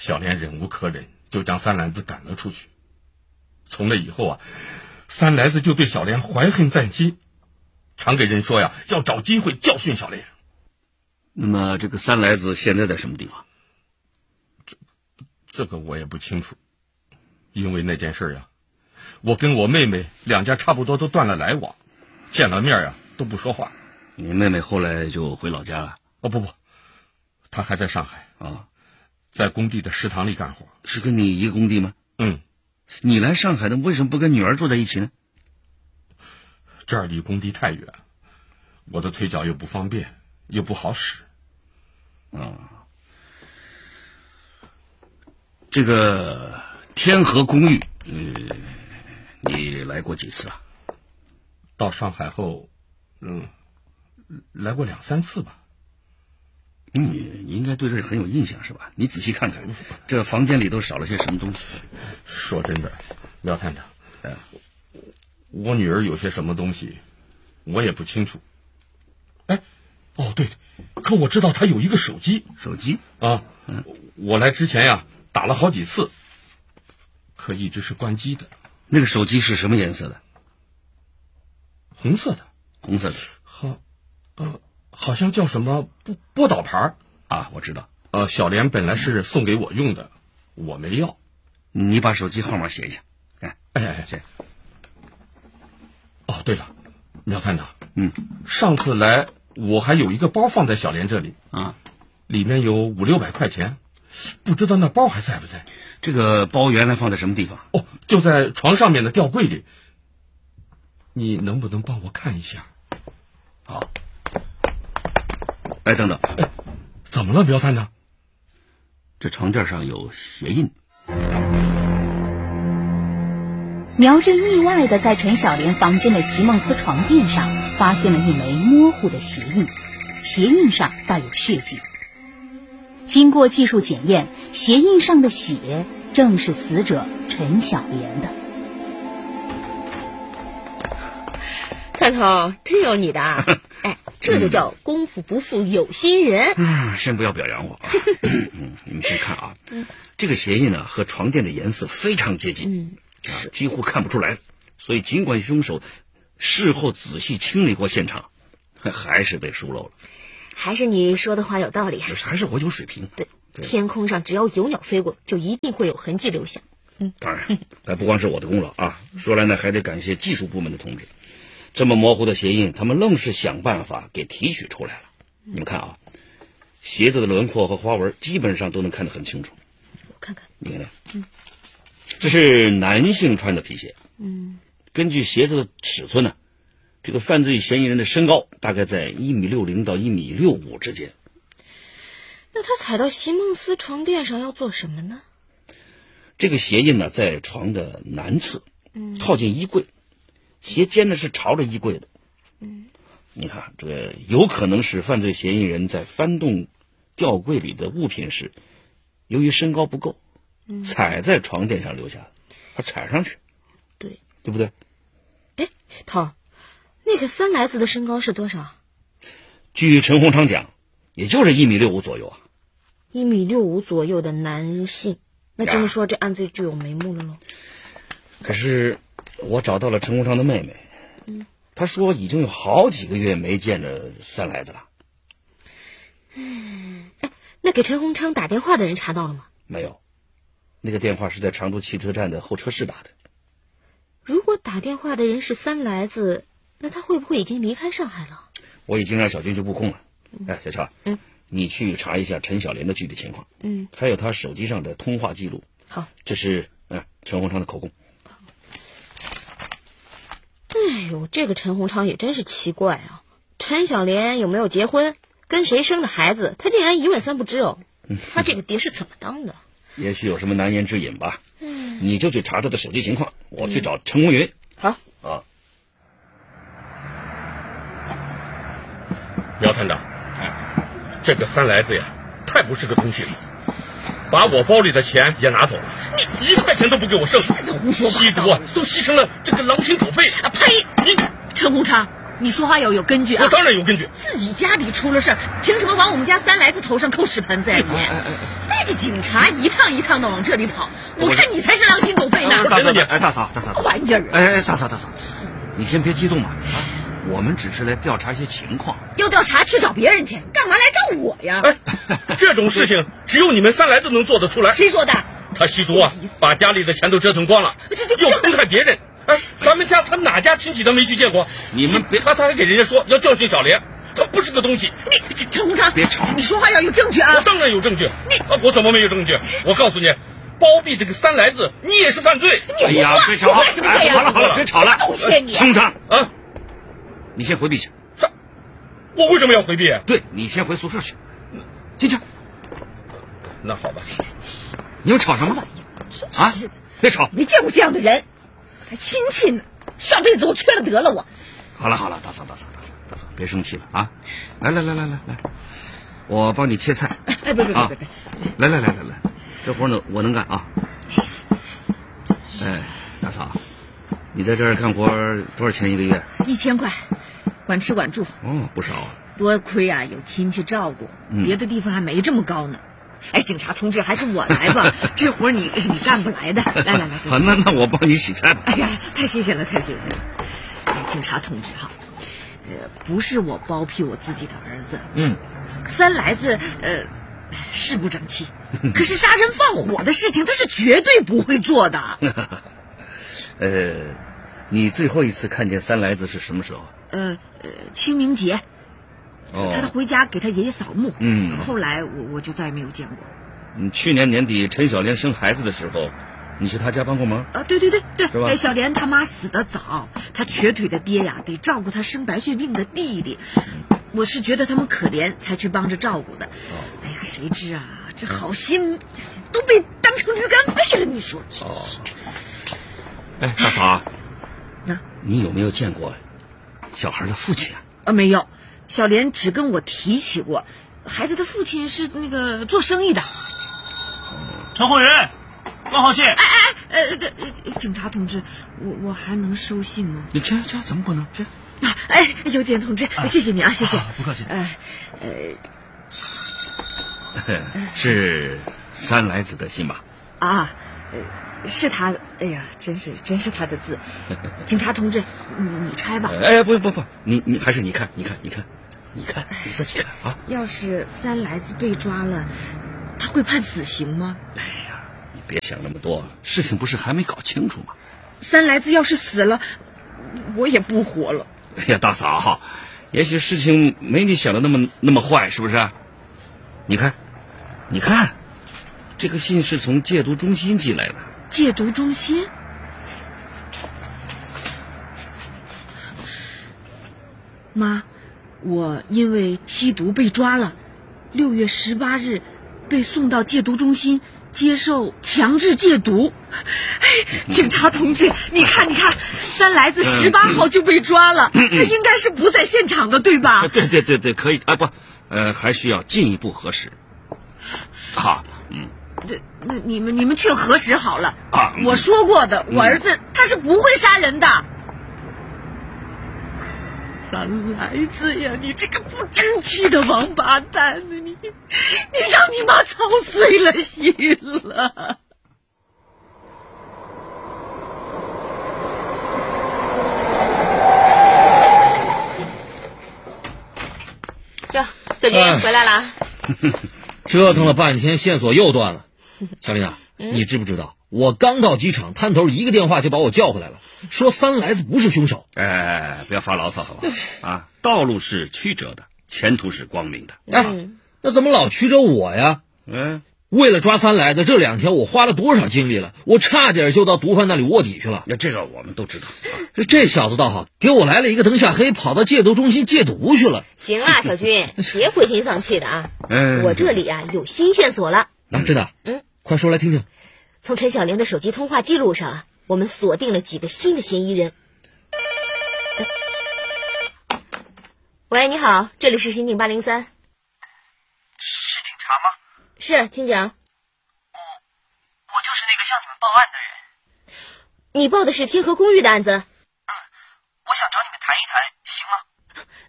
小莲忍无可忍，就将三来子赶了出去。从那以后啊，三来子就对小莲怀恨在心，常给人说呀，要找机会教训小莲。 那么这个三来子现在在什么地方？ 这个我也不清楚，因为那件事呀，我跟我妹妹两家差不多都断了来往，见了面呀都不说话。 你妹妹后来就回老家了？ 哦不，她还在上海啊， 在工地的食堂里干活。 是跟你一个工地吗？ 嗯。 你来上海的，为什么不跟女儿住在一起呢？ 这儿离工地太远，我的腿脚又不方便，又不好使。 这个天河公寓，你来过几次啊？ 到上海后，来过2、3次吧。 你应该对这很有印象是吧？你仔细看看，这房间里都少了些什么东西。 说真的，廖探长，我女儿有些什么东西，我也不清楚。对，可我知道她有一个手机。 手机啊，我来之前呀，打了好几次，可一直是关机的。 那个手机是什么颜色的？ 红色的。 红色的。 好像叫什么波导牌啊，我知道。 小莲本来是送给我用的，我没要。 你把手机号码写一下。 这。对了，苗探长，上次来我还有一个包放在小莲这里啊， 里面有500-600块钱，不知道那包还在不在？ 这个包原来放在什么地方？ 就在床上面的吊柜里。你能不能帮我看一下？ 好。等等， 怎么了，苗探长？ 这床垫上有鞋印。 苗正意外地在陈小莲房间的席梦思床垫上发现了一枚模糊的鞋印，鞋印上带有血迹。经过技术检验，鞋印上的血正是死者陈小莲的。 探头，真有你的啊！这就叫功夫不负有心人。 先不要表扬我啊。你们先看啊，这个鞋印呢和床垫的颜色非常接近，几乎看不出来。所以尽管凶手事后仔细清理过现场，还是被疏漏了。 还是你说的话有道理。 还是我有水平。 对，天空上只要有鸟飞过，就一定会有痕迹留下。 当然，但不光是我的功劳啊。说来呢，还得感谢技术部门的同志。这么模糊的鞋印，他们愣是想办法给提取出来了。你们看啊，鞋子的轮廓和花纹基本上都能看得很清楚。 我看看， 你看看，这是男性穿的皮鞋。根据鞋子的尺寸呢，这个犯罪嫌疑人的身高大概在1.60米到1.65米之间。 那他踩到席梦思床垫上要做什么呢？ 这个鞋印呢，在床的南侧，靠近衣柜。鞋尖呢是朝着衣柜的。你看，这个有可能是犯罪嫌疑人在翻动吊柜里的物品时，由于身高不够，踩在床垫上留下的，他踩上去， 对不对？ 头，那个三来子的身高是多少？ 据陈洪昌讲，也就是1.65米左右啊。 1.65米左右的男性，那这么说，这案子就有眉目了喽。 可是我找到了陈洪昌的妹妹，她说已经有好几个月没见着三来子了。 那给陈洪昌打电话的人查到了吗？ 没有，那个电话是在长途汽车站的候车室打的。 如果打电话的人是三来子，那他会不会已经离开上海了？ 我已经让小军去布控了。小乔，你去查一下陈小莲的具体情况，还有他手机上的通话记录。 好， 这是陈洪昌的口供。 这个陈洪昌也真是奇怪啊！陈小莲有没有结婚，跟谁生的孩子，他竟然一问三不知哦。他这个爹是怎么当的？ 也许有什么难言之隐吧。你就去查他的手机情况，我去找陈红云。 好啊。 苗探长，这个三来子呀，太不是个东西了，把我包里的钱也拿走了，你1块钱都不给我剩。 胡说八道！ 吸毒啊，都吸成了这个狼心狗肺。 呸！你陈洪昌， 你说话要有根据啊！ 我当然有根据。 自己家里出了事儿，凭什么往我们家三来子头上扣屎盆子呀你？带着警察一趟一趟的往这里跑，我看你才是狼心狗肺呢！ 大嫂，大嫂， 玩意儿！ 大嫂，你先别激动嘛，我们只是来调查一些情况。 要调查去找别人去，干嘛来找我呀？ 这种事情只有你们三来子能做得出来。 谁说的？ 他吸毒啊，把家里的钱都折腾光了，又坑害别人。咱们家他哪家亲戚都没去见过，你们别他还给人家说要教训小莲，他不是个东西。 你陈洪昌， 别吵， 你说话要有证据啊！ 我当然有证据。我怎么没有证据？我告诉你，包庇这个三来子，你也是犯罪。 哎呀，别吵！ 好了，别吵了。 陈洪昌啊，你先回避去。 我为什么要回避？ 对，你先回宿舍去。进去。 那好吧。 你们吵什么？啊！别吵！ 没见过这样的人，还亲戚呢，上辈子我缺了得了我。 好了，大嫂，别生气了啊！来，我帮你切菜。 别， 来，这活呢我能干啊！大嫂，你在这儿干活多少钱一个月 ？1000块，管吃管住。 哦，不少啊。 多亏啊有亲戚照顾，别的地方还没这么高呢。警察同志，还是我来吧，这活你干不来的。来， 好，那我帮你洗菜吧。 哎呀，太谢谢了。警察同志哈，不是我包庇我自己的儿子，三来子是不争气，可是杀人放火的事情他是绝对不会做的。 你最后一次看见三来子是什么时候？ 清明节。他回家给他爷爷扫墓。后来我就再也没有见过。 去年年底陈小莲生孩子的时候，你去他家帮过忙啊？对， 是吧？ 小莲他妈死得早，他瘸腿的爹呀得照顾他生白血病的弟弟，我是觉得他们可怜才去帮着照顾的。哎呀，谁知啊，这好心都被当成驴肝肺了，你说？ 大嫂，你有没有见过小孩的父亲啊？ 没有。小莲只跟我提起过，孩子的父亲是那个做生意的。 陈慧仁，关好信。 警察同志，我还能收信吗？ 你这怎么不能？ 邮电同志，谢谢你啊，谢谢。 不客气。 是三来子的信吧？ 是他。哎呀，真是他的字。警察同志，你拆吧。 不，你还是你看，你自己看啊。 要是三来子被抓了，他会判死刑吗？ 哎呀，你别想那么多，事情不是还没搞清楚吗？ 三来子要是死了，我也不活了。 哎呀，大嫂，也许事情没你想的那么坏，是不是？你看，这个信是从戒毒中心寄来的。 戒毒中心？妈，我因为吸毒被抓了，6月18日被送到戒毒中心接受强制戒毒。警察同志，你看，三来子18号就被抓了，他应该是不在现场的，对吧？ 对，可以。还需要进一步核实。 那你们去核实好了。我说过的，我儿子他是不会杀人的。三来子呀，你这个不争气的王八蛋，你让你妈操碎了心了。 哟，小军回来了。 折腾了半天，线索又断了。小林啊，你知不知道，我刚到机场，探头一个电话就把我叫回来了，说三来子不是凶手。 不要发牢骚好不好？道路是曲折的，前途是光明的。 那怎么老曲折我呀？为了抓三来子，这2天我花了多少精力了？我差点就到毒贩那里卧底去了。 这个我们都知道。 这小子倒好，给我来了一个灯下黑，跑到戒毒中心戒毒去了。 行了，小军，别灰心丧气的啊！我这里有新线索了。 真的？快说来听听。 从陈小莲的手机通话记录上我们锁定了几个新的嫌疑人。喂，你好，这里是刑警803。 是警察吗？ 是，请讲。 我就是那个向你们报案的人。 你报的是天河公寓的案子？ 我想找你们谈一谈，行吗？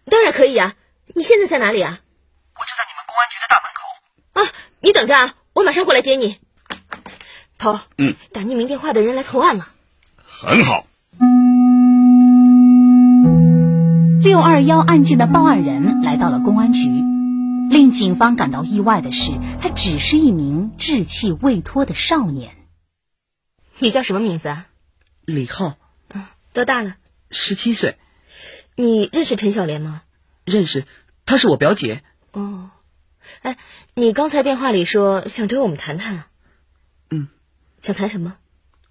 当然可以啊。你现在在哪里啊？ 我就在你们公安局的大门口。 啊，你等着啊，我马上过来接你。头，打匿名电话的人来投案了。 很好。 621案件的报案人来到了公安局，令警方感到意外的是，他只是一名稚气未脱的少年。 你叫什么名字啊？ 李浩。 多大了 ？17岁。 你认识陈小莲吗？ 认识，她是我表姐。 哦，哎，你刚才电话里说想找我们谈谈。想谈什么？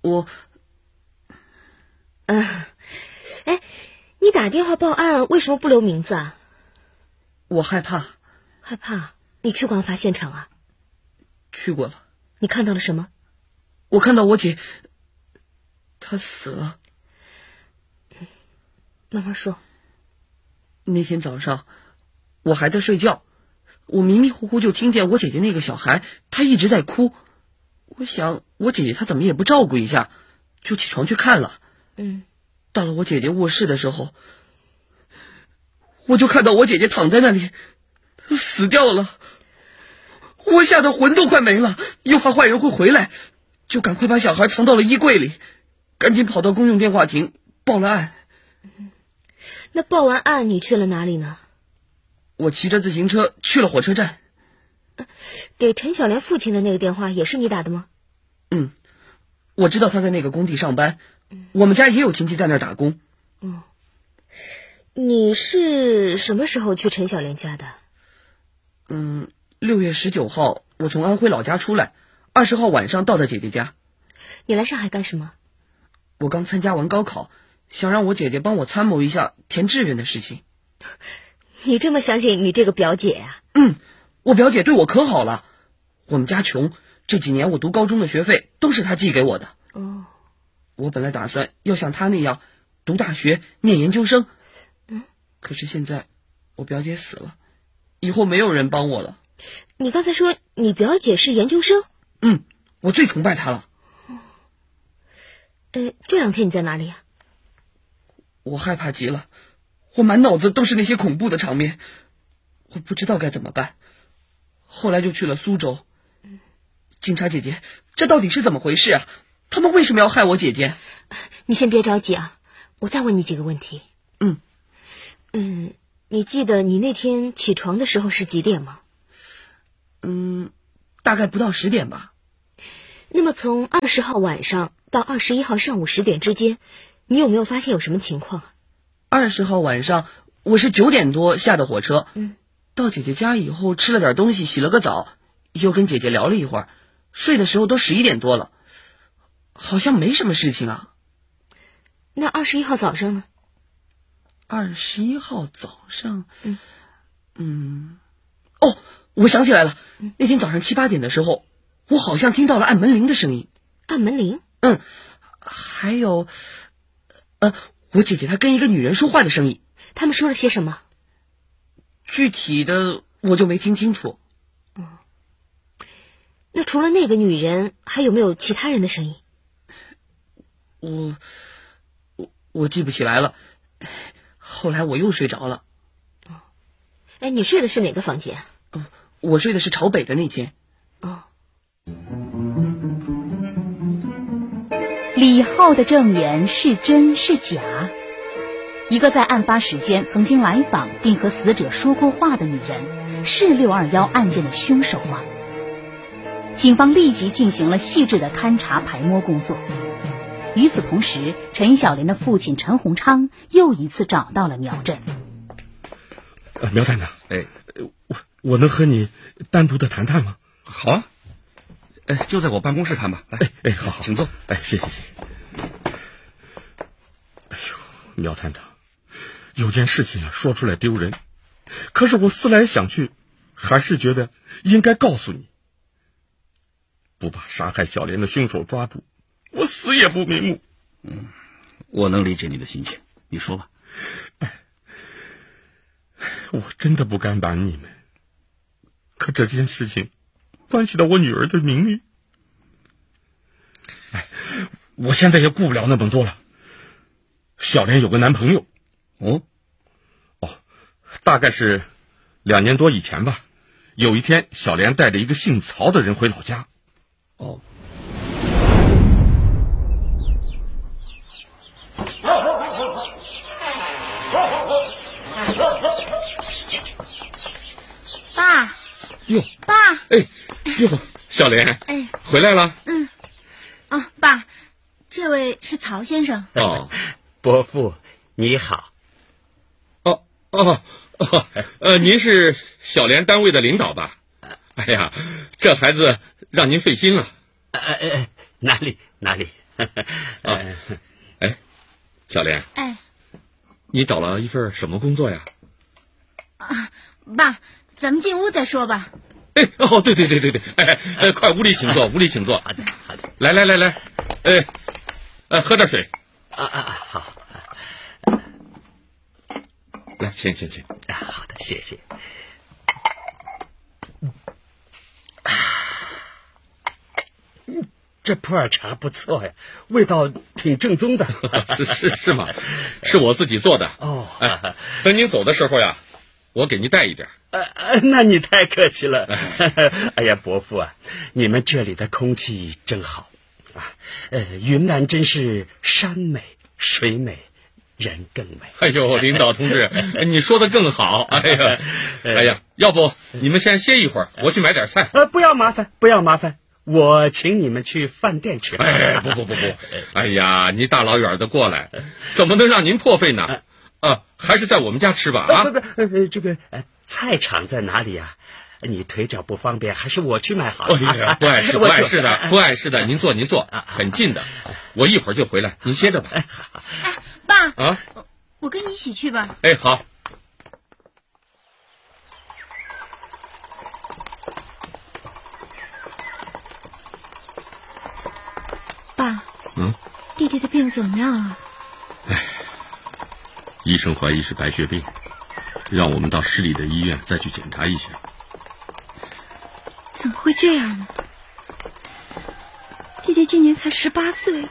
哎，你打电话报案为什么不留名字啊？ 我害怕。 害怕？你去过案发现场啊？ 去过了。 你看到了什么？ 我看到我姐，她死了。 慢慢说。 那天早上，我还在睡觉，我迷迷糊糊就听见我姐姐那个小孩，她一直在哭。我想我姐姐她怎么也不照顾一下，就起床去看了。到了我姐姐卧室的时候，我就看到我姐姐躺在那里，死掉了。我吓得魂都快没了，又怕坏人会回来，就赶快把小孩藏到了衣柜里，赶紧跑到公用电话亭报了案。 那报完案你去了哪里呢？ 我骑着自行车去了火车站。 给陈小莲父亲的那个电话也是你打的吗？ 我知道他在那个工地上班，我们家也有亲戚在那儿打工。 你是什么时候去陈小莲家的 ？6月19号我从安徽老家出来，20号晚上到的姐姐家。 你来上海干什么？ 我刚参加完高考，想让我姐姐帮我参谋一下填志愿的事情。 你这么相信你这个表姐啊？ 我表姐对我可好了，我们家穷，这几年我读高中的学费都是她寄给我的。我本来打算要像她那样读大学念研究生，可是现在我表姐死了，以后没有人帮我了。 你刚才说你表姐是研究生？ 我最崇拜她了。 这2天你在哪里啊？ 我害怕极了，我满脑子都是那些恐怖的场面，我不知道该怎么办。后来就去了苏州。警察姐姐，这到底是怎么回事啊？他们为什么要害我姐姐？ 你先别着急啊，我再问你几个问题。你记得你那天起床的时候是几点吗？ 大概不到10点吧。 那么从20号晚上到21号上午10点之间，你有没有发现有什么情况 ？20号晚上我是9点多下的火车，到姐姐家以后吃了点东西，洗了个澡，又跟姐姐聊了一会儿，睡的时候都11点多了，好像没什么事情啊。 那21号早上呢 ？21号早上，我想起来了，那天早上7、8点的时候，我好像听到了按门铃的声音。 按门铃？ 还有，我姐姐她跟一个女人说话的声音。 他们说了些什么？ 具体的我就没听清楚。 那除了那个女人，还有没有其他人的声音？ 我记不起来了。后来我又睡着了。 你睡的是哪个房间啊？ 我睡的是朝北的那间。 李浩的证言是真是假？一个在案发时间曾经来访并和死者说过话的女人，是621案件的凶手吗？警方立即进行了细致的勘查排摸工作。与此同时，陈小莲的父亲陈洪昌又一次找到了苗振。 苗探长，我能和你单独的谈谈吗？ 好啊，就在我办公室谈吧。来， 好， 请坐。 谢谢。苗探长，有件事情说出来丢人，可是我思来想去，还是觉得应该告诉你。不把杀害小莲的凶手抓住，我死也不瞑目。 我能理解你的心情，你说吧。 我真的不敢瞒你们，可这件事情关系到我女儿的名誉。我现在也顾不了那么多了。小莲有个男朋友。 大概是2年多以前吧。有一天，小莲带着一个姓曹的人回老家。 哦。 爸。 哟。 爸。 哎，哟，小莲。 哎， 回来了。 爸，这位是曹先生。 哦， 伯父你好。 您是小莲单位的领导吧？哎呀，这孩子让您费心了。 哪里。 哎，小莲。 哎， 你找了一份什么工作呀？ 爸，咱们进屋再说吧。 对，快屋里请坐，屋里请坐。 好的。 来，喝点水。 好。 来，请。 好的，谢谢。这普洱茶不错呀，味道挺正宗的。 是吗？是我自己做的。 哦。 等您走的时候呀，我给您带一点。 那你太客气了。哎呀，伯父啊，你们这里的空气真好啊！云南真是山美水美人更美。 哎呦，领导同志，你说的更好。哎呀，要不你们先歇一会儿，我去买点菜。 不要麻烦，我请你们去饭店吃。 不，哎呀，你大老远的过来，怎么能让您破费呢？还是在我们家吃吧。 不，这个菜场在哪里啊？你腿脚不方便，还是我去买好了。 不碍事的，您坐，很近的，我一会儿就回来，您歇着吧。 爸。我跟你一起去吧。 哎，好。 爸。弟弟的病怎么样啊？ 医生怀疑是白血病，让我们到市里的医院再去检查一下。 怎么会这样呢？弟弟今年才18岁。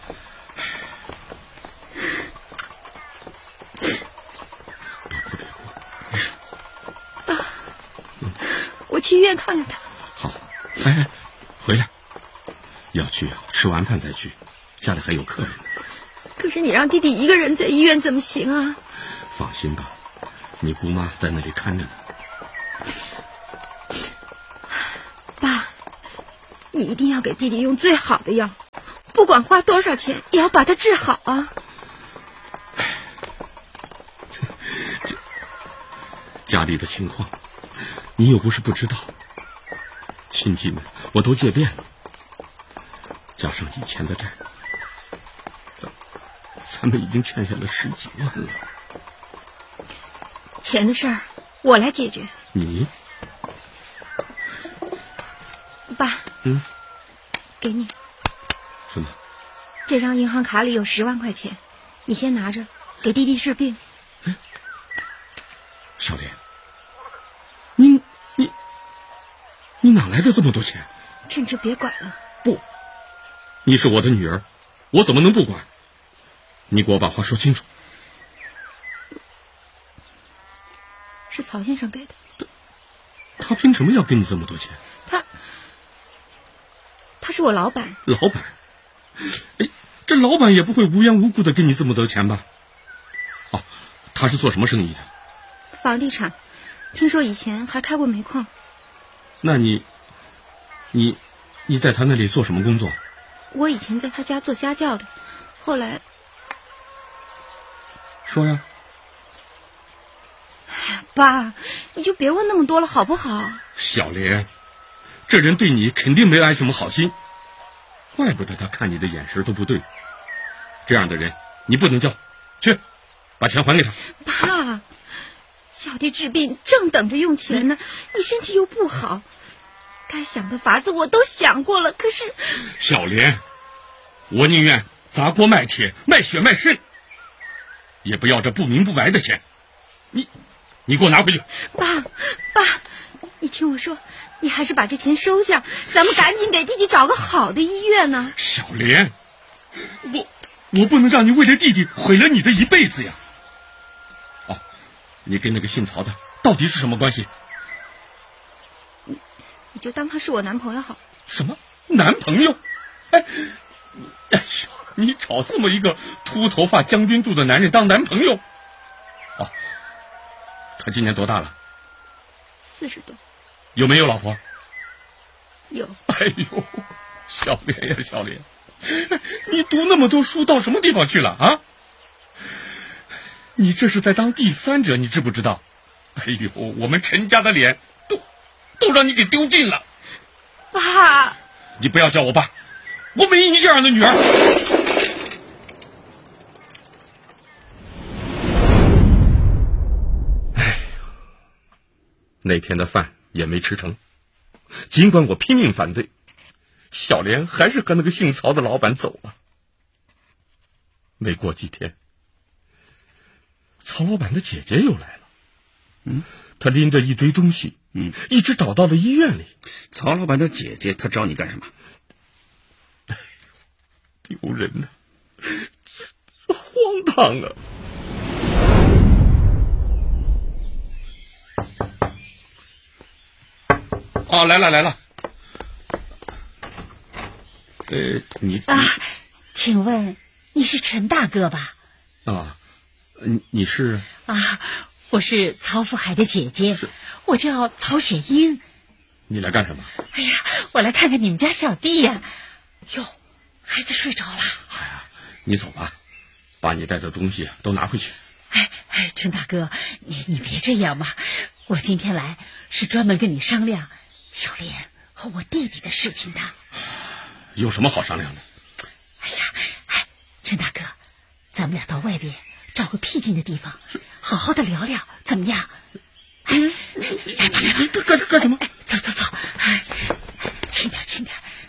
爸，我去医院看看他。 好。回来。要去啊，吃完饭再去，家里还有客人呢。 可是你让弟弟一个人在医院怎么行啊？ 放心吧，你姑妈在那里看着你。 爸，你一定要给弟弟用最好的药，不管花多少钱也要把他治好啊。 家里的情况你又不是不知道，亲戚们我都借遍了，加上以前的债，咱们已经欠下了10几万了。 钱的事儿我来解决。 你？ 爸。给你。 什么？ 这张银行卡里有10万块钱，你先拿着，给弟弟治病。 小莲，你哪来的这么多钱？ 趁着别管了。 不，你是我的女儿，我怎么能不管？你给我把话说清楚。 是曹先生给的。 他凭什么要给你这么多钱？ 他是我老板。 老板？这老板也不会无缘无故的给你这么多钱吧？他是做什么生意的？ 房地产，听说以前还开过煤矿。 那你在他那里做什么工作？ 我以前在他家做家教的，后来。 说呀。 爸，你就别问那么多了好不好？ 小莲，这人对你肯定没安什么好心，怪不得他看你的眼神都不对。这样的人你不能交，去把钱还给他。 爸，小弟治病正等着用钱呢，你身体又不好，该想的法子我都想过了，可是。 小莲，我宁愿砸锅卖铁卖血卖肾，也不要这不明不白的钱。你给我拿回去。 爸，你听我说，你还是把这钱收下，咱们赶紧给弟弟找个好的医院呢。 小莲，我不能让你为了弟弟毁了你的一辈子呀。 你跟那个姓曹的到底是什么关系？ 你就当他是我男朋友好。 什么男朋友？哎呀，你找这么一个秃头发将军肚的男人当男朋友？哦，他今年多大了 ？40多。 有没有老婆？ 有。 哎呦，小莲呀小莲，你读那么多书到什么地方去了啊？你这是在当第三者，你知不知道？哎呦，我们陈家的脸都让你给丢尽了。 爸， 你不要叫我爸，我没你这样的女儿。哎，那天的饭也没吃成，尽管我拼命反对，小莲还是和那个姓曹的老板走了。没过几天，曹老板的姐姐又来了。她拎着一堆东西，一直倒到了医院里。 曹老板的姐姐，她找你干什么？ 丢人呢，这荒唐啊！啊，来了。你请问你是陈大哥吧？ 啊，你是？ 啊，我是曹福海的姐姐，我叫曹雪英。 你来干什么？ 哎呀，我来看看你们家小弟呀。哟，孩子睡着了。 哎呀，你走吧，把你带的东西都拿回去。 哎，陈大哥，你别这样嘛，我今天来是专门跟你商量小莲和我弟弟的事情的。 有什么好商量的？ 哎呀，陈大哥，咱们俩到外边找个僻静的地方，好好的聊聊，怎么样？来吧， 干什么？ 走，轻点。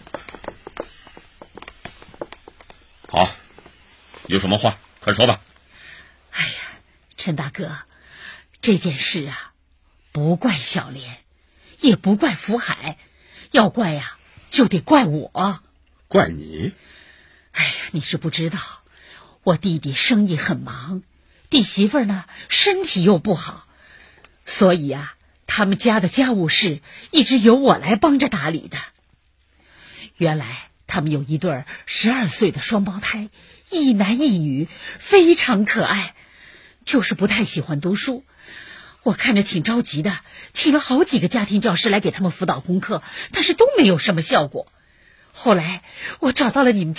好，有什么话快说吧。 哎呀，陈大哥，这件事啊，不怪小莲，也不怪福海，要怪呀，就得怪我。 怪你？ 哎呀，你是不知道，我弟弟生意很忙，弟媳妇呢身体又不好，所以啊，他们家的家务事一直由我来帮着打理的。原来他们有一对12岁的双胞胎，一男一女，非常可爱，就是不太喜欢读书。我看着挺着急的，请了好几个家庭教师来给他们辅导功课，但是都没有什么效果。后来我找到了你们家